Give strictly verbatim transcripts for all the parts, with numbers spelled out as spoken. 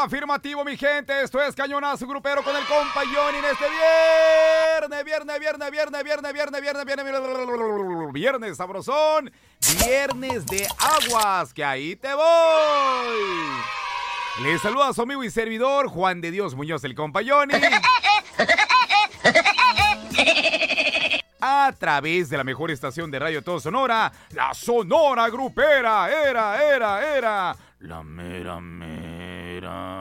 Afirmativo, mi gente. Esto es Cañonazo Grupero con el compa Johnny en este viernes, viernes, viernes, viernes, viernes, viernes, viernes, viernes, viernes, viernes sabrosón, viernes de aguas, que ahí te voy. Les saluda a su amigo y servidor Juan de Dios Muñoz, el compa Johnny. A través de la mejor estación de radio de todo Sonora, la Sonora Grupera, era, era, era, la mera, mera.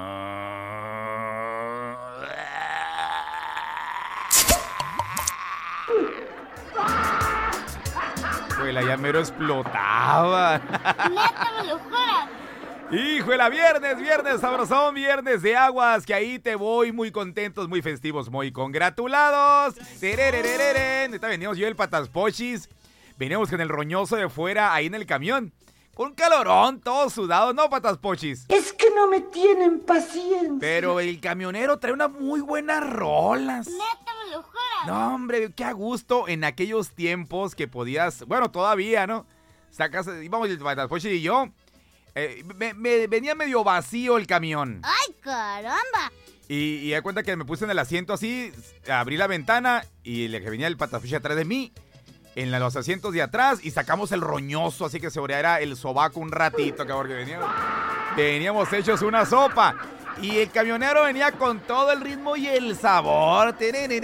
Pues la ya mero explotaba. Neta, me lo juras. Híjole, viernes, viernes sabrosón, viernes de aguas, que ahí te voy, muy contentos, muy festivos, muy congratulados. Ahorita veníamos yo el Pataspochis, veníamos con el roñoso de fuera ahí en el camión, con calorón, todos sudados, ¿no, Pataspochis? Es que no me tienen paciencia. Pero el camionero trae unas muy buenas rolas. Neta, me lo juras. No, hombre, qué a gusto en aquellos tiempos que podías, bueno, todavía, ¿no? Sacas, íbamos el Pataspochis y yo. Eh, me, me venía medio vacío el camión. ¡Ay, caramba! Y, y da cuenta que me puse en el asiento así, abrí la ventana y le que venía el Pataspochis atrás de mí, en los asientos de atrás, y sacamos el roñoso, así que se oreara el sobaco un ratito, cabrón, que veníamos, veníamos hechos una sopa. Y el camionero venía con todo el ritmo y el sabor.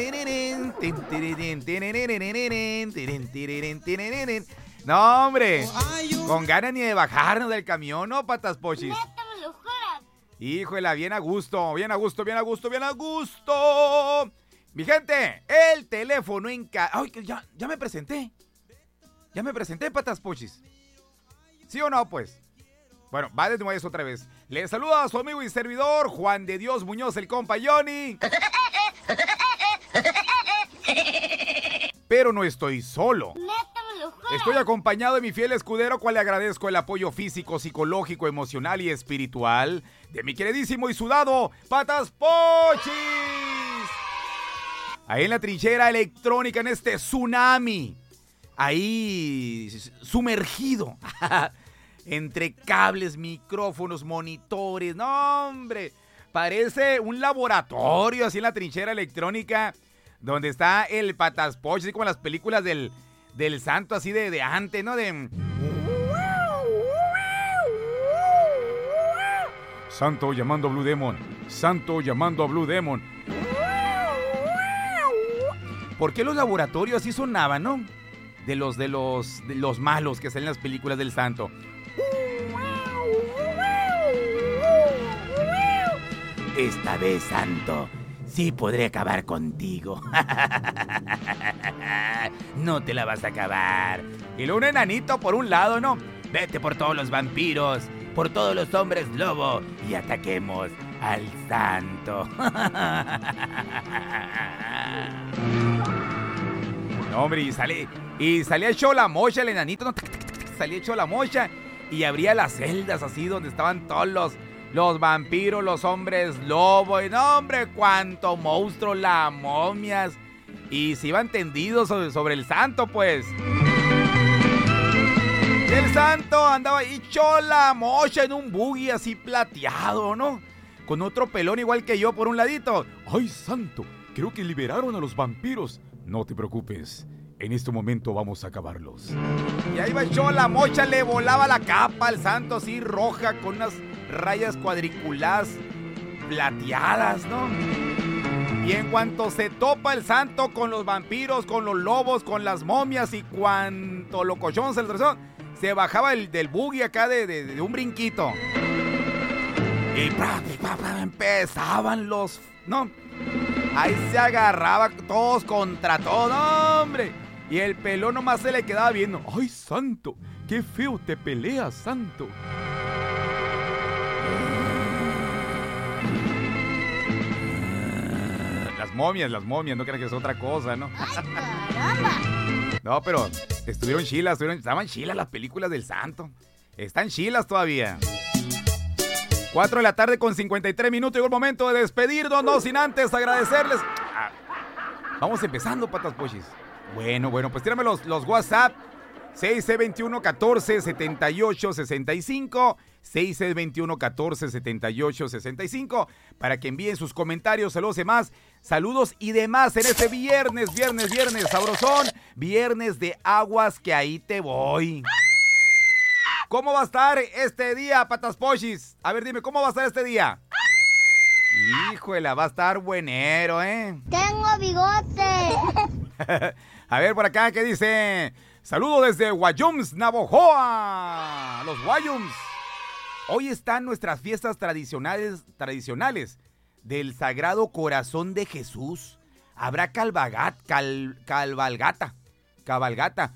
No, hombre, con ganas ni de bajarnos del camión, ¿no, Pataspochis? Neta, me lo juras. Híjole, bien a gusto, bien a gusto, bien a gusto, bien a gusto. Mi gente, el teléfono en casa. Ay, que ya, ya me presenté. Ya me presenté, Pataspochis. ¿Sí o no, pues? Bueno, va de nuevo eso otra vez. Le saluda a su amigo y servidor, Juan de Dios Muñoz, el compa Johnny. Pero no estoy solo. Neta, me lo juras. Estoy acompañado de mi fiel escudero, cual le agradezco el apoyo físico, psicológico, emocional y espiritual de mi queridísimo y sudado Pataspochis. Ahí en la trinchera electrónica, en este tsunami, ahí sumergido, entre cables, micrófonos, monitores. No, hombre, parece un laboratorio así en la trinchera electrónica, donde está el Pataspochis, así como en las películas del, del santo, así de, de antes, ¿no? De... Santo llamando a Blue Demon. Santo llamando a Blue Demon. ¿Por qué los laboratorios así sonaban, no? De los, de los, de los malos que salen en las películas del santo. Esta vez, santo, sí podré acabar contigo. No te la vas a acabar. Y luego un enanito por un lado, ¿no? Vete por todos los vampiros, por todos los hombres lobo, y ataquemos al santo. No, hombre, y sale, y salía hecho la mocha el enanito, ¿no? Salía hecho la mocha y abría las celdas así donde estaban todos los, los vampiros, los hombres lobo, y no, hombre, cuánto monstruo, las momias, y se iban tendidos sobre, sobre el santo, pues. Y el santo andaba hecho la mocha en un buggy así plateado, ¿no? Con otro pelón igual que yo por un ladito. ¡Ay, santo! Creo que liberaron a los vampiros. No te preocupes, en este momento vamos a acabarlos. Y ahí va hecho la mocha, le volaba la capa al santo así roja con unas rayas cuadriculadas plateadas, ¿no? Y en cuanto se topa el santo con los vampiros, con los lobos, con las momias y cuanto locochón se le atravesó, se bajaba el, del buggy acá de, de, de un brinquito. Y pra, pra, pra, empezaban los... ¿no? Ahí se agarraba todos contra todo, hombre. Y el pelón nomás se le quedaba viendo. ¡Ay, santo! ¡Qué feo te peleas, santo! Las momias, las momias, no crean que es otra cosa, ¿no? ¡Ay, caramba! No, pero estuvieron chilas, estuvieron, estaban chilas las películas del santo. Están chilas todavía. cuatro de la tarde con cincuenta y tres minutos. Llegó el momento de despedirnos, no sin antes agradecerles. Ah, vamos empezando, Pataspochis. Bueno, bueno, pues tírame los, los WhatsApp. seis C veintiuno catorce setenta y ocho sesenta y cinco. seis seis dos uno, uno cuatro, siete ocho seis cinco para que envíen sus comentarios, saludos y demás, saludos y demás en este viernes, viernes, viernes sabrosón, viernes de aguas que ahí te voy. ¿Cómo va a estar este día, Patas Pochis? A ver, dime, ¿cómo va a estar este día? Híjole, va a estar buenero, ¿eh? Tengo bigote. A ver, por acá, ¿qué dice? Saludo desde Guayums, Navojoa. Los Guayums. Hoy están nuestras fiestas tradicionales, tradicionales del Sagrado Corazón de Jesús. Habrá calvagat, cal, cabalgata, cabalgata.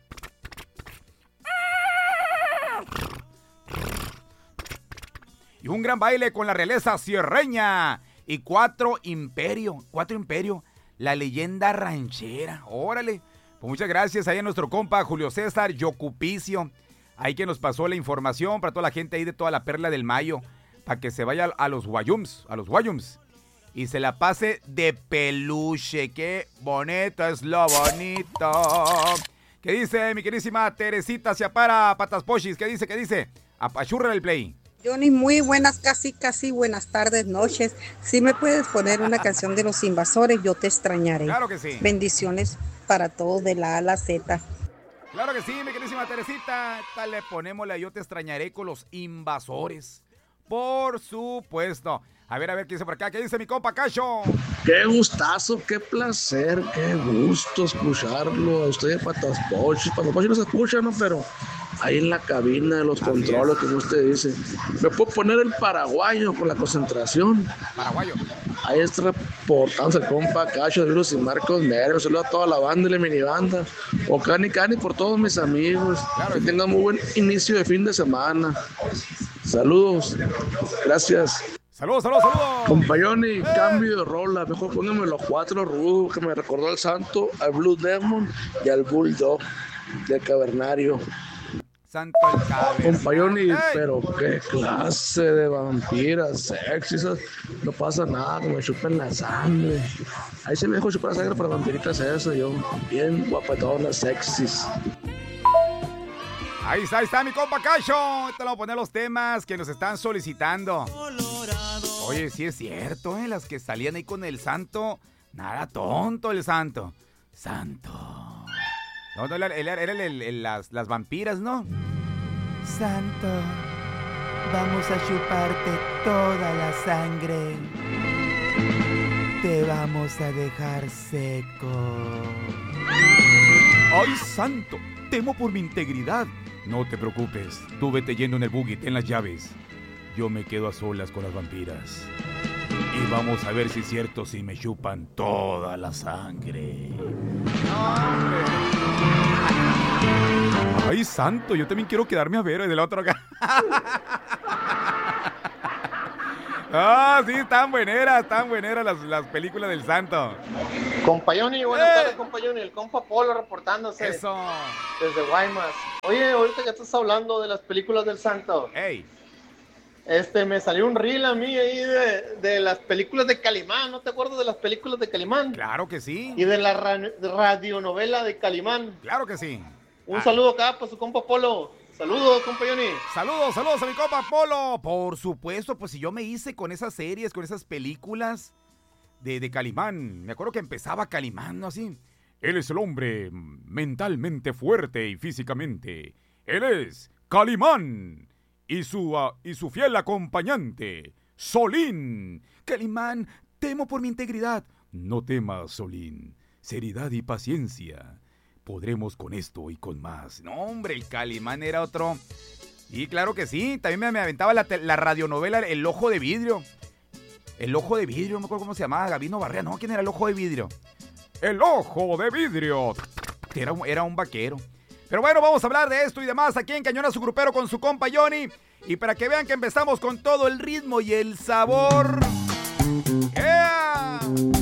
Y un gran baile con la realeza sierreña. Y cuatro imperio, cuatro imperio, la leyenda ranchera. Órale. Pues muchas gracias ahí a nuestro compa Julio César Yocupicio. Ahí que nos pasó la información para toda la gente ahí de toda la Perla del Mayo. Para que se vaya a los Guayums, a los Guayums. Y se la pase de peluche. Qué bonito es lo bonito. ¿Qué dice mi queridísima Teresita Ciapara Patas Pochis? ¿Qué dice? ¿Qué dice? Apachurra el play. Johnny, muy buenas, casi, casi buenas tardes, noches. Si me puedes poner una canción de Los Invasores, yo te extrañaré. Claro que sí. Bendiciones para todos de la A a la Z. Claro que sí, mi queridísima Teresita. Tal le ponemos la Yo te extrañaré con Los Invasores. Por supuesto. A ver, a ver, ¿qué dice por acá? ¿Qué dice mi compa Cacho? Qué gustazo, qué placer, qué gusto escucharlo a ustedes, Patas Pochis. Patas Pochis no se escucha, ¿no? Pero ahí en la cabina de los Así controles, es. Como usted dice. ¿Me puedo poner el paraguayo con la concentración? Paraguayo. Ahí está reportándose el compa Cacho de Virus y Marcos Nervios. Saludos a toda la banda y la minibanda. O Cani Cani por todos mis amigos. Claro, que sí. Tengan muy buen inicio de fin de semana. Saludos. Gracias. Saludos, saludos, saludos. Compañoni, ¡Eh! Cambio de rola. Mejor póngame los cuatro rudos que me recordó al Santo, al Blue Demon y al Bulldog del Cavernario. Santo el Cavernario. Compañoni, ¡Ey! Pero qué clase de vampiras sexys. No pasa nada, que me chupen la sangre. Ahí se me dejó chupar la sangre para vampiritas eso, yo. Bien guapetonas, sexys. Ahí está, ahí está mi compa Cacho. Ahorita le voy a poner los temas que nos están solicitando. Oye, sí es cierto, ¿eh? Las que salían ahí con el santo. Nada tonto el santo. Santo. No, no, era, era el, el, el, las, las vampiras, ¿no? Santo, vamos a chuparte toda la sangre. Te vamos a dejar seco. ¡Ay, santo! Temo por mi integridad. No te preocupes, tú vete yendo en el buggy, ten las llaves. Yo me quedo a solas con las vampiras. Y vamos a ver si es cierto si me chupan toda la sangre. ¡Hombre! ¡Ay, santo! Yo también quiero quedarme a ver desde la otra acá. Ah, sí, están bueneras, están bueneras las, las películas del santo. Compayoni, buenas ¡Eh! tardes, Compayoni. El compa Polo reportándose. Eso. Desde Guaymas. Oye, ahorita ya estás hablando de las películas del santo. ¡Ey! Este, me salió un reel a mí ahí de, de las películas de Calimán. ¿No te acuerdas de las películas de Calimán? Claro que sí. Y de la ra- radionovela de Calimán. Claro que sí. Un ah. saludo acá para su compa Polo. Saludos, Compayoni. Saludos, saludos a mi compa Polo. Por supuesto, pues si yo me hice con esas series, con esas películas de, de Calimán. Me acuerdo que empezaba Calimán, ¿no? Así. Él es el hombre mentalmente fuerte y físicamente. Él es Calimán. Y su, uh, y su fiel acompañante, Solín. Calimán, temo por mi integridad. No temas, Solín. Seriedad y paciencia. Podremos con esto y con más. No, hombre, el Calimán era otro. Y claro que sí. También me, me aventaba la, la radionovela El Ojo de Vidrio. El Ojo de Vidrio, no me acuerdo cómo se llamaba. Gabino Barrea, ¿no? ¿Quién era el Ojo de Vidrio? El Ojo de Vidrio. Era, era un vaquero. Pero bueno, vamos a hablar de esto y demás aquí en Cañona su Grupero con su compa Johnny. Y para que vean que empezamos con todo el ritmo y el sabor. ¡Yeah!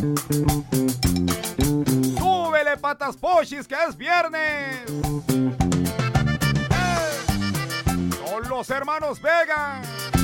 ¡Súbele, Patas Pochis, que es viernes! ¡Eh! Son los hermanos Vega.